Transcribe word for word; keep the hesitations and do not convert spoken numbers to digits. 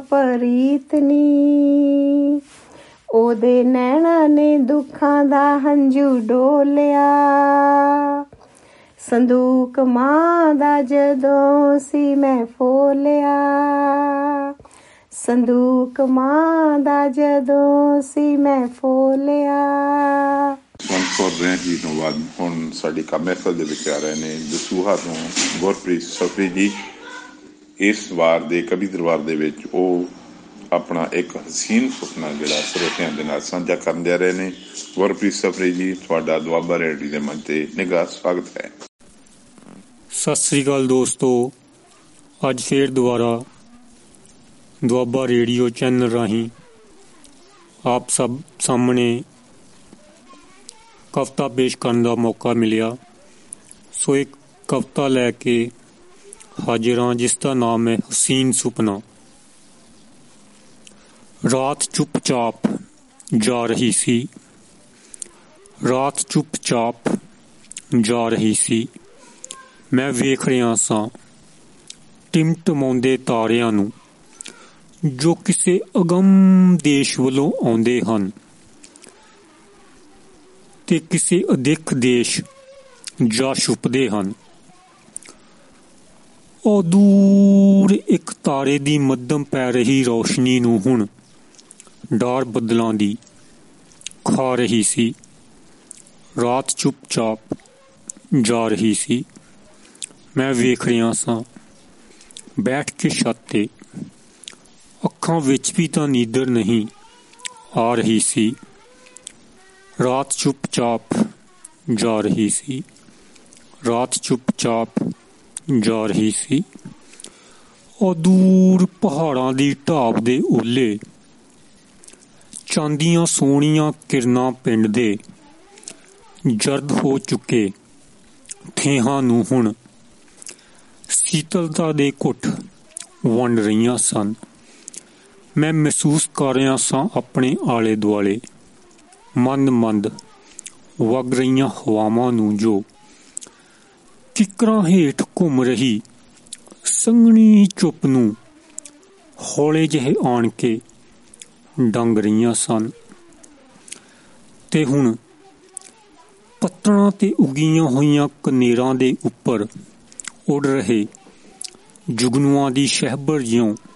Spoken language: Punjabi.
ਪ੍ਰੀਤ ਨੀ, ਉਹਦੇ ਨੈਣਾਂ ਨੇ ਦੁੱਖਾਂ ਦਾ ਹੰਝੂ ਡੋਲਿਆ। ਸੰਦੂਕ ਮਾਂ ਦਾ ਜਦੋਂ ਸੀ ਮੈਂ ਫੋਲਿਆ, ਸੰਦੂਕ ਮਾਂ ਦਾ ਜਦੋਂ ਸੀ ਮੈਂ ਫੋਲਿਆ। ਜੀ ਤੋਂ ਬਾਅਦ ਹੁਣ ਸਾਡੀ ਮਹਿਫਲ ਦੇ ਵਿੱਚ ਆ ਰਹੇ ਨੇ ਦਸੂਹਾ ਤੋਂ ਗੁਰਪ੍ਰੀਤ ਸਫਰੀ ਜੀ। ਇਸ ਵਾਰ ਦੇ ਕਵੀ ਦਰਬਾਰ ਦੇ ਵਿੱਚ ਉਹ ਆਪਣਾ ਇੱਕ ਹਸੀਨ ਸੁਪਨਾ ਜਿਹੜਾ ਸਰੋਤਿਆਂ ਦੇ ਨਾਲ ਸਾਂਝਾ ਕਰਨ ਜਾ ਰਹੇ ਨੇ। ਗੁਰਪ੍ਰੀਤ ਸਫਰੀ ਜੀ, ਤੁਹਾਡਾ ਦੁਆਬਾ ਰੇਡੀਓ ਦੇ ਮੰਚ ਤੇ ਨਿੱਘਾ ਸਵਾਗਤ ਹੈ। ਸਤਿ ਸ੍ਰੀ ਅਕਾਲ ਦੋਸਤੋ, ਅੱਜ ਫੇਰ ਦੁਬਾਰਾ ਦੁਆਬਾ ਰੇਡੀਓ ਚੈਨਲ ਰਾਹੀਂ ਆਪ ਸਭ ਸਾਹਮਣੇ ਕਵਿਤਾ ਪੇਸ਼ ਕਰਨ ਦਾ ਮੌਕਾ ਮਿਲਿਆ। ਸੋ ਇੱਕ ਕਵਿਤਾ ਲੈ ਕੇ ਹਾਜ਼ਰ ਹਾਂ ਜਿਸ ਦਾ ਨਾਮ ਹੈ ਹਸੀਨ ਸੁਪਨਾ। ਰਾਤ ਚੁੱਪ-ਚਾਪ ਜਾ ਰਹੀ ਸੀ, ਰਾਤ ਚੁੱਪ-ਚਾਪ ਜਾ ਰਹੀ ਸੀ। ਮੈਂ ਵੇਖ ਰਿਹਾ ਸਾਂ ਟਿਮਟਮਾਉਂਦੇ ਤਾਰਿਆਂ ਨੂੰ ਜੋ ਕਿਸੇ ਅਗੰਮ ਦੇਸ਼ ਵੱਲੋਂ ਆਉਂਦੇ ਹਨ ਤੇ ਕਿਸੇ ਅਦਿੱਖ ਦੇਸ਼ ਜਾ ਛੁਪਦੇ ਹਨ। ਉਹ ਦੂਰ ਇੱਕ ਤਾਰੇ ਦੀ ਮੱਧਮ ਪੈ ਰਹੀ ਰੌਸ਼ਨੀ ਨੂੰ ਹੁਣ ਡਾਰ ਬੱਦਲਾਂ ਦੀ ਖਾ ਰਹੀ ਸੀ। ਰਾਤ ਚੁੱਪ-ਚਾਪ ਜਾ ਰਹੀ ਸੀ। ਮੈਂ ਵੇਖ ਰਿਹਾ ਸਾਂ ਬੈਠ ਕੇ ਛੱਤ ਤੇ, ਅੱਖਾਂ ਵਿੱਚ ਵੀ ਤਾਂ ਨੀਂਦਰ ਨਹੀਂ ਆ ਰਹੀ ਸੀ। ਰਾਤ ਚੁੱਪ-ਚਾਪ ਜਾ ਰਹੀ ਸੀ, ਰਾਤ ਚੁੱਪ-ਚਾਪ ਜਾ ਰਹੀ ਸੀ। ਉਹ ਦੂਰ ਪਹਾੜਾਂ ਦੀ ਢਾਬ ਦੇ ਓਲੇ ਚਾਂਦੀਆਂ ਸੋਹਣੀਆਂ ਕਿਰਨਾਂ ਪਿੰਡ ਦੇ ਜਰਦ ਹੋ ਚੁੱਕੇ ਠੇਹਾਂ ਨੂੰ ਹੁਣ ਸੀਤਲਤਾ ਦੇ ਘੁੱਟ ਵੰਡ ਰਹੀਆਂ ਸਨ। ਮੈਂ ਮਹਿਸੂਸ ਕਰ ਰਿਹਾ ਸਾਂ ਆਪਣੇ ਆਲੇ ਦੁਆਲੇ ਮੰਦ-ਮੰਦ ਵਗ ਰਹੀਆਂ ਹਵਾਵਾਂ ਨੂੰ ਜੋ ਕਿੱਕਰਾਂ ਹੇਠ ਘੁੰਮ ਰਹੀ ਸੰਘਣੀ ਚੁੱਪ ਨੂੰ ਹੌਲੇ ਜਿਹੇ ਆਣ ਕੇ ਡੰਗ ਰਹੀਆਂ ਸਨ। ਤੇ ਹੁਣ ਪੱਤਣਾਂ ਤੇ ਉਗੀਆਂ ਹੋਈਆਂ ਕਨੇਰਾਂ ਦੇ ਉੱਪਰ ਉੱਡ ਰਹੇ ਜੁਗਨੂਆਂ ਦੀ ਸ਼ਹਿਬਰ ਜਿਉਂ